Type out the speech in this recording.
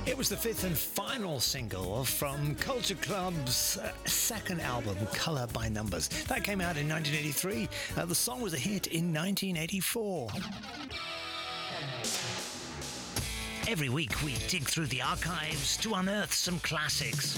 It was the fifth and final single from Culture Club's second album, Colour by Numbers. That came out in 1983. The song was a hit in 1984. Every week we dig through the archives to unearth some classics.